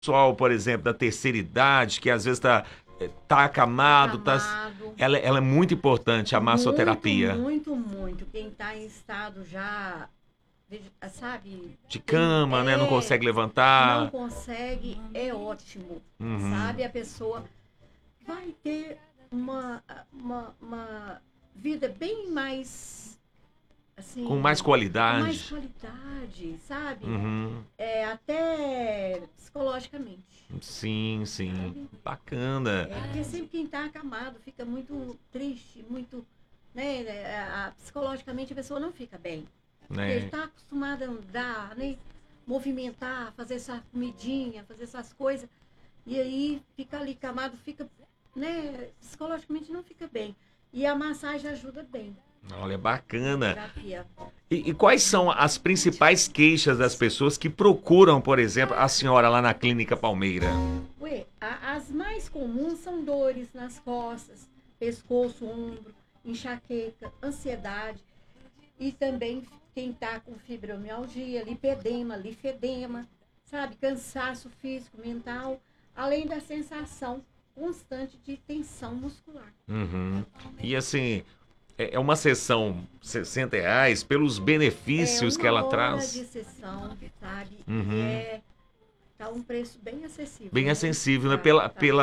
pessoal, por exemplo, da terceira idade, que às vezes tá acamado, Acamado. ela é muito importante, a Muito, massoterapia. muito, muito. Quem está em estado já, sabe, De cama, né? Não consegue não levantar. consegue, é ótimo. Uhum. Sabe, a pessoa vai ter uma vida bem mais, Com mais assim, com mais qualidade. qualidade, sabe? Uhum. Até psicologicamente, Sim, sim. sabe? Bacana. Porque sempre quem está acamado fica muito triste, muito, né? Psicologicamente a pessoa não fica bem. Porque ele Né? está acostumado a andar, né? Movimentar, fazer essa comidinha, fazer essas coisas. E aí fica ali camado, fica, né? Psicologicamente não fica bem. E a massagem ajuda bem. Olha, A bacana. terapia. E quais são as principais queixas das pessoas que procuram, por exemplo, a senhora lá na Clínica Palmeira? As mais comuns são dores nas costas, pescoço, ombro, enxaqueca, ansiedade e também quem está com fibromialgia, lipedema, linfedema, sabe? Cansaço físico, mental, além da sensação constante de tensão muscular. Uhum. E assim, é uma sessão R$ 60 pelos É benefícios que uma ela hora de traz. sessão, sabe? E Uhum. tá um preço bem acessível, Bem né? acessível, né? Tá, tá.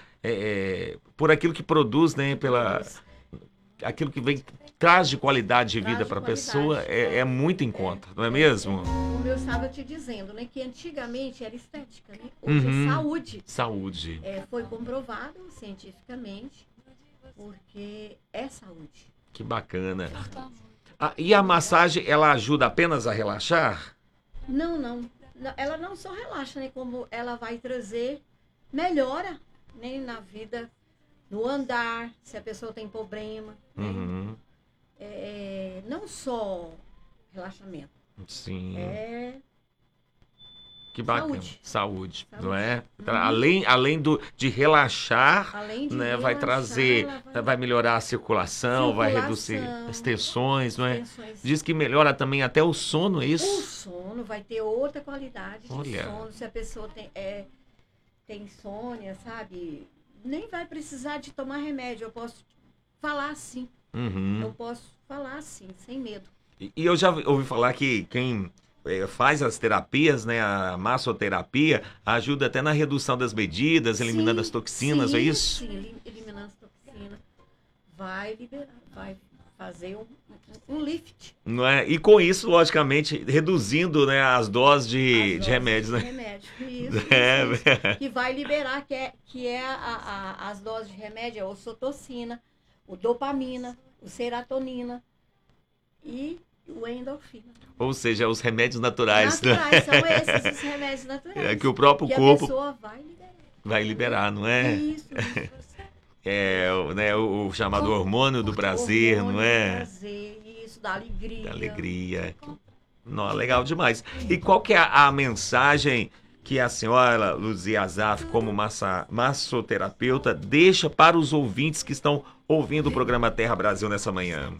Por aquilo que produz, né? Pela Produz. aquilo que vem traz de qualidade de vida Traz de para a pessoa qualidade. é muito em conta, não é mesmo? Como eu estava te dizendo, né? Que antigamente era estética, né? Hoje é Uhum. saúde. Saúde. Foi comprovado cientificamente, porque é saúde. Que bacana. Ah, e a massagem, ela ajuda apenas a relaxar? Não, não. Ela não só relaxa, né? Como ela vai trazer melhora, né? Na vida, no andar, se a pessoa tem problema, né? Uhum. Não só relaxamento, Sim. é Que bacana. saúde. Saúde, não Saúde. é? Uhum. Além de relaxar, Além de né, vai relaxar, trazer, ela vai vai melhorar a circulação, vai reduzir as circulação, tensões, as não é? tensões. Diz que melhora também até o sono, é O isso? sono vai ter outra qualidade de Olha. sono. Se a pessoa tem insônia, sabe? Nem vai precisar de tomar remédio. Eu posso falar assim. Eu Uhum. posso falar assim, sem medo. E eu já ouvi falar que quem faz as terapias, né, a massoterapia, ajuda até na redução das medidas, eliminando as Sim, toxinas, é sim, isso? sim. Eliminando as toxinas. Vai liberar, vai fazer um lift. Não é? E com isso, logicamente, reduzindo, né, as doses As de doses remédios, de né? remédio. Isso. É, Que vai liberar, que é as doses de remédio, a ocitocina, o dopamina, o serotonina e o endorfina. ou seja, os remédios naturais, né? Naturais, são esses os remédios É que naturais. o próprio Que a corpo pessoa vai liberar. vai liberar, não é? Isso. É, né, o chamado Com hormônio do prazer, não hormônio do é? prazer, isso, da Da alegria. alegria. Não, legal demais. E qual que é a mensagem que a senhora Luzia Azaf, como massoterapeuta, deixa para os ouvintes que estão ouvindo o programa Terra Brasil nessa manhã?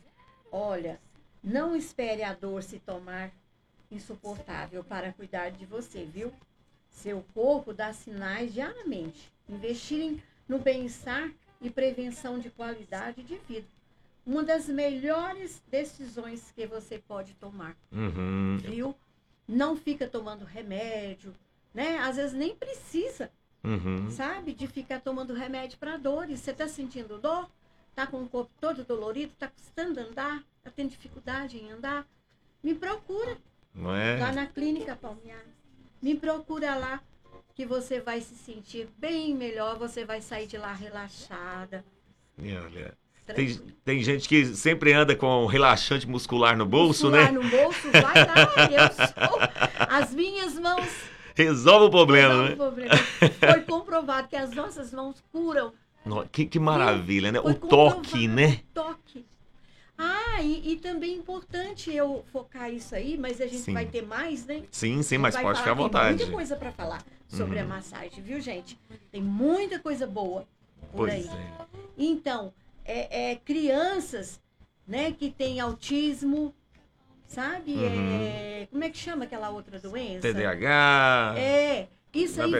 Olha, não espere a dor se tomar insuportável para cuidar de você, viu? Seu corpo dá sinais diariamente. Investirem no bem-estar e prevenção de qualidade de vida. Uma das melhores decisões que você pode tomar, Uhum, viu? Não fica tomando remédio, né? Às vezes nem precisa, uhum. sabe? De ficar tomando remédio para dores. Você está sentindo dor? Está com o corpo todo dolorido? Está custando andar? Está tendo dificuldade em andar? Me procura Não lá é? na Clínica Palmiar. Me procura lá que você vai se sentir bem melhor, você vai sair de lá relaxada, E olha, tem, tranquila. tem gente que sempre anda com um relaxante muscular no bolso, Muscular né? no bolso, vai lá, eu sou. As minhas mãos Resolve o problema, resolvem o né? problema. Foi comprovado que as nossas mãos curam, Que viu? maravilha, né? O Foi toque, comprovado o né? toque. E também é importante eu focar isso aí, mas a gente vai Sim. ter mais, né? Sim, sim, A gente mas vai pode ficar à falar, tem muita vontade. coisa para falar sobre a Uhum. massagem, viu, gente? Tem muita coisa boa por Pois aí. é. Então, crianças, né, que têm autismo, sabe? Uhum. Como é que chama aquela outra doença? TDAH. É, Isso Na aí